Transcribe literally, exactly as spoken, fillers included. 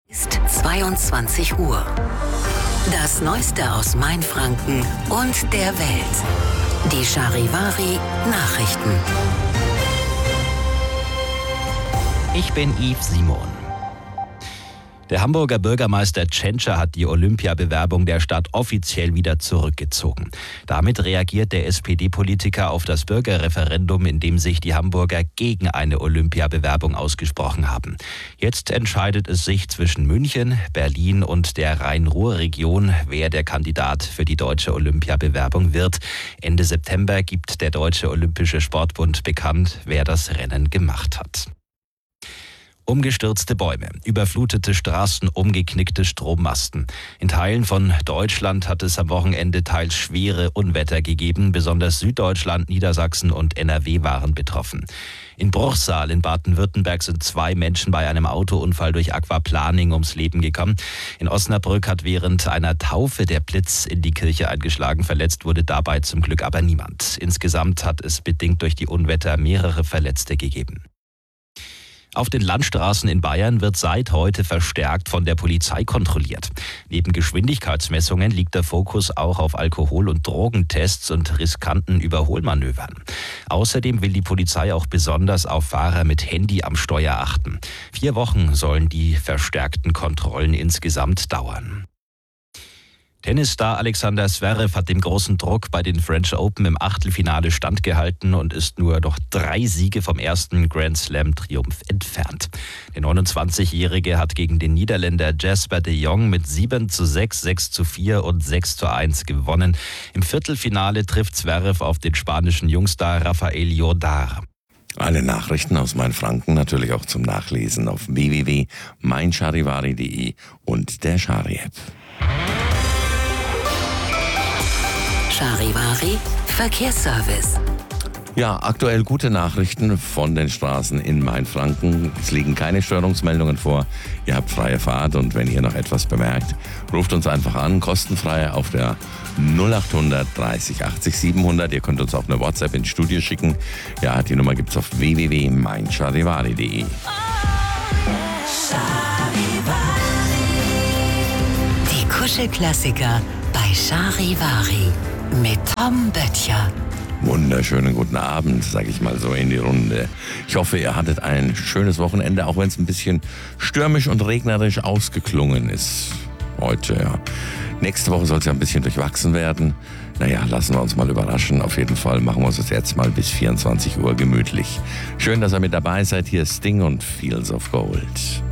Ist zweiundzwanzig Uhr. Das Neueste aus Mainfranken und der Welt. Die Charivari Nachrichten. Ich bin Yves Simon. Der Hamburger Bürgermeister Tschentscher hat die Olympiabewerbung der Stadt offiziell wieder zurückgezogen. Damit reagiert der S P D-Politiker auf das Bürgerreferendum, in dem sich die Hamburger gegen eine Olympiabewerbung ausgesprochen haben. Jetzt entscheidet es sich zwischen München, Berlin und der Rhein-Ruhr-Region, wer der Kandidat für die deutsche Olympiabewerbung wird. Ende September gibt der Deutsche Olympische Sportbund bekannt, wer das Rennen gemacht hat. Umgestürzte Bäume, überflutete Straßen, umgeknickte Strommasten. In Teilen von Deutschland hat es am Wochenende teils schwere Unwetter gegeben. Besonders Süddeutschland, Niedersachsen und N R W waren betroffen. In Bruchsal in Baden-Württemberg sind zwei Menschen bei einem Autounfall durch Aquaplaning ums Leben gekommen. In Osnabrück hat während einer Taufe der Blitz in die Kirche eingeschlagen. Verletzt wurde dabei zum Glück aber niemand. Insgesamt hat es bedingt durch die Unwetter mehrere Verletzte gegeben. Auf den Landstraßen in Bayern wird seit heute verstärkt von der Polizei kontrolliert. Neben Geschwindigkeitsmessungen liegt der Fokus auch auf Alkohol- und Drogentests und riskanten Überholmanövern. Außerdem will die Polizei auch besonders auf Fahrer mit Handy am Steuer achten. Vier Wochen sollen die verstärkten Kontrollen insgesamt dauern. Tennisstar Alexander Zverev hat dem großen Druck bei den French Open im Achtelfinale standgehalten und ist nur noch drei Siege vom ersten Grand Slam-Triumph entfernt. Der neunundzwanzigjährige hat gegen den Niederländer Jasper de Jong mit sieben zu sechs, sechs zu vier und sechs zu eins gewonnen. Im Viertelfinale trifft Zverev auf den spanischen Jungstar Rafael Jordar. Alle Nachrichten aus Mainfranken natürlich auch zum Nachlesen auf w w w punkt mein charivari punkt de und der Chari-App. Charivari Verkehrsservice. Ja, aktuell gute Nachrichten von den Straßen in Mainfranken. Es liegen keine Störungsmeldungen vor. Ihr habt freie Fahrt und wenn ihr noch etwas bemerkt, ruft uns einfach an, kostenfrei auf der null acht hundert dreißig achtzig siebenhundert. Ihr könnt uns auch eine WhatsApp ins Studio schicken. Ja, die Nummer gibt's auf w w w punkt mein charivari punkt de. Die Kuschelklassiker bei Charivari mit Tom Böttcher. Wunderschönen guten Abend, sage ich mal so in die Runde. Ich hoffe, ihr hattet ein schönes Wochenende, auch wenn es ein bisschen stürmisch und regnerisch ausgeklungen ist heute. Ja. Nächste Woche soll es ja ein bisschen durchwachsen werden. Naja, lassen wir uns mal überraschen. Auf jeden Fall machen wir uns das jetzt mal bis vierundzwanzig Uhr gemütlich. Schön, dass ihr mit dabei seid. Hier ist Sting und Fields of Gold.